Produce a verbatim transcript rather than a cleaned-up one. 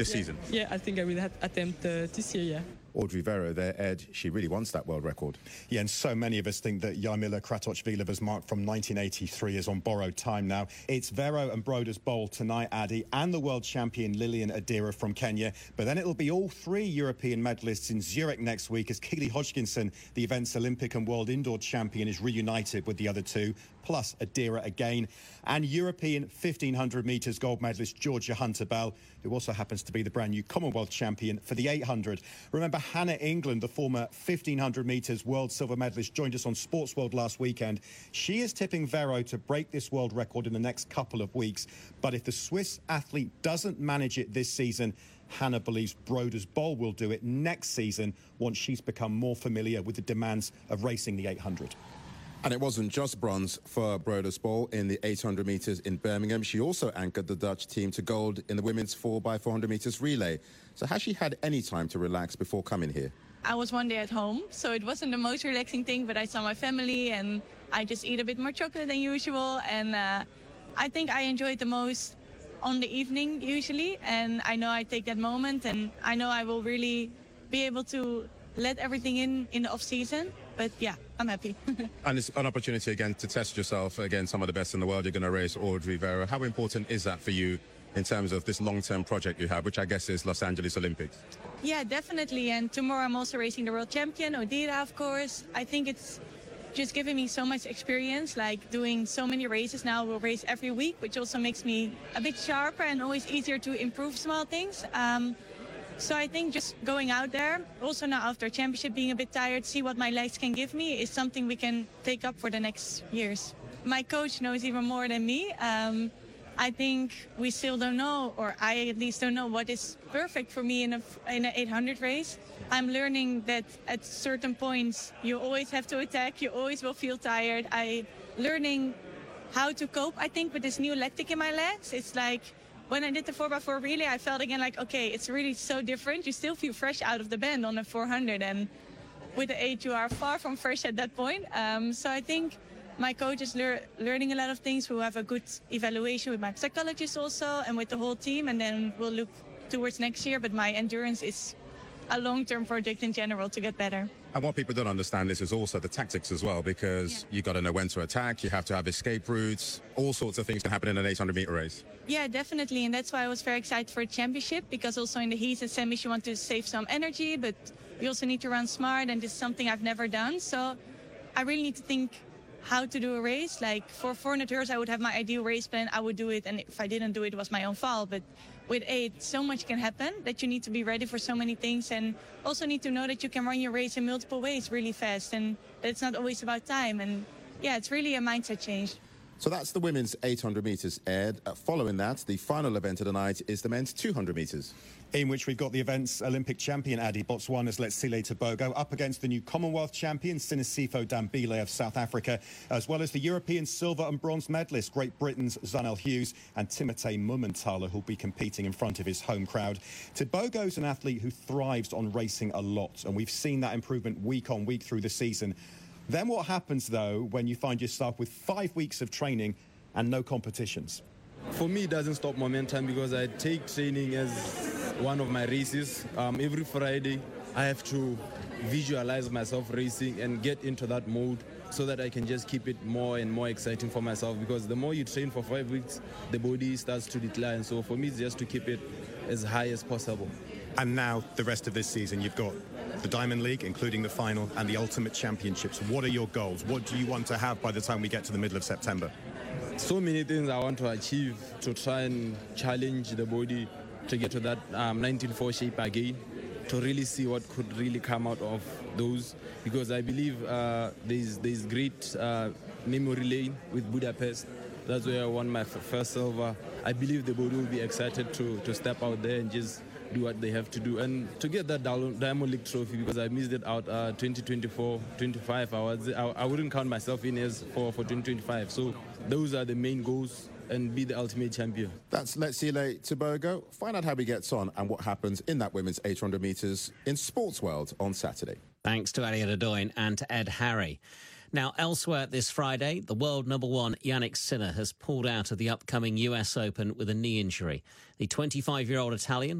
this yeah. season? Yeah, I think I will ha- attempt uh, this year, yeah. Audrey Vero there, Ed, she really wants that world record. Yeah, and so many of us think that Jarmila Kratochvilova's mark from nineteen eighty-three is on borrowed time now. It's Vero and Broders Bowl tonight, Addy, and the world champion Lilian Adira from Kenya. But then it'll be all three European medalists in Zurich next week as Keely Hodgkinson, the event's Olympic and world indoor champion, is reunited with the other two, plus Adira again. And European fifteen hundred metres gold medalist Georgia Hunter-Bell, who also happens to be the brand new Commonwealth champion for the eight hundred. Remember, Hannah England, the former fifteen hundred metres world silver medalist, joined us on Sports World last weekend. She is tipping Vero to break this world record in the next couple of weeks. But if the Swiss athlete doesn't manage it this season, Hannah believes Broders Bowl will do it next season once she's become more familiar with the demands of racing the eight hundred. And it wasn't just bronze for Broders Bowl in the eight hundred metres in Birmingham. She also anchored the Dutch team to gold in the women's four by four hundred metres relay. So has she had any time to relax before coming here? I was one day at home, so it wasn't the most relaxing thing, but I saw my family and I just eat a bit more chocolate than usual. And uh, I think I enjoyed the most on the evening usually. And I know I take that moment and I know I will really be able to let everything in in the off season. But yeah, I'm happy. And it's an opportunity again to test yourself against some of the best in the world. You're going to race Audrey Vero. How important is that for you in terms of this long-term project you have, which I guess is Los Angeles Olympics? Yeah, definitely. And tomorrow I'm also racing the world champion, Odira, of course. I think it's just giving me so much experience, like doing so many races now. We'll race every week, which also makes me a bit sharper and always easier to improve small things. Um, So I think just going out there, also now after championship being a bit tired, see what my legs can give me is something we can take up for the next years. My coach knows even more than me. Um, I think we still don't know, or I at least don't know what is perfect for me in a in an eight hundred race. I'm learning that at certain points you always have to attack, you always will feel tired. I learning how to cope, I think, with this new lactic in my legs. It's like, when I did the four by four relay, I felt again like, okay, it's really so different. You still feel fresh out of the bend on a four hundred. And with the eight, you are far from fresh at that point. Um, so I think my coach is lear- learning a lot of things. We'll have a good evaluation with my psychologist also and with the whole team. And then we'll look towards next year. But my endurance is a long-term project in general to get better. And what people don't understand is, is also the tactics as well, because yeah. you got to know when to attack, you have to have escape routes, all sorts of things can happen in an eight hundred metre race. Yeah, definitely, and that's why I was very excited for the championship, because also in the heats and semis you want to save some energy, but you also need to run smart, and this is something I've never done, so I really need to think how to do a race. Like for four hundred meters, I would have my ideal race plan, I would do it, and if I didn't do it, it was my own fault, but with eight, so much can happen that you need to be ready for so many things, and also need to know that you can run your race in multiple ways really fast, and that it's not always about time. And yeah, it's really a mindset change. So that's the women's eight hundred metres, Ed. Uh, following that, the final event of the night is the men's two hundred metres, in which we've got the event's Olympic champion, Addy, Botswana's Letsile Tebogo, up against the new Commonwealth champion, Sinisifo Dambile of South Africa, as well as the European silver and bronze medalist, Great Britain's Zanel Hughes, and Timothée Mumenthaler, who'll be competing in front of his home crowd. Tebogo's an athlete who thrives on racing a lot, and we've seen that improvement week on week through the season. Then what happens, though, when you find yourself with five weeks of training and no competitions? For me, it doesn't stop momentum because I take training as one of my races. Um, every Friday, I have to visualize myself racing and get into that mode so that I can just keep it more and more exciting for myself, because the more you train for five weeks, the body starts to decline. So for me, it's just to keep it as high as possible. And now, the rest of this season, you've got the Diamond League, including the final, and the Ultimate Championships. What are your goals? What do you want to have by the time we get to the middle of September? So many things I want to achieve to try and challenge the body to get to that um, nineteen four shape again, to really see what could really come out of those, because I believe uh, there's, there's great uh, memory lane with Budapest. That's where I won my first silver. I believe the body will be excited to, to step out there and just do what they have to do, and to get that Diamond League trophy, because I missed it out uh, twenty twenty-four, twenty-five. I, was, I, I wouldn't count myself in as for, for twenty twenty-five. So those are the main goals, and be the ultimate champion. That's Letsile Tebogo. Find out how he gets on and what happens in that women's eight hundred metres in Sports World on Saturday. Thanks to Elliot Adoyne and to Ed Harry. Now, elsewhere this Friday, the world number one Yannick Sinner has pulled out of the upcoming U S Open with a knee injury. The twenty-five-year-old Italian